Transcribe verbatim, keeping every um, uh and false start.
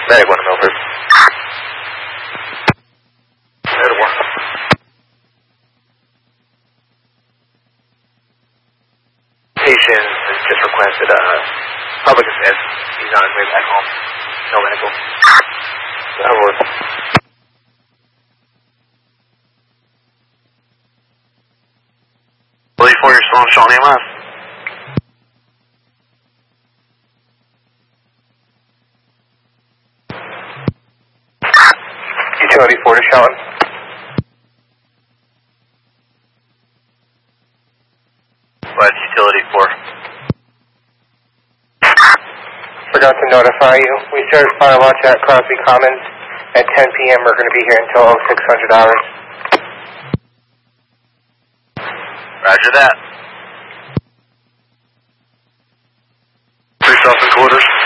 Medic one to Milford. Medic one. Patient has just requested a uh, public assist. He's on his way back home. No medical. That works. forty-four, you're still on Shawnee M S. Utility four to Shawnee. What, utility four? Forgot to notify you. We started fire watch at Crosby Commons at ten P M We're going to be here until oh six hundred hours. Roger that. Three South and quarters.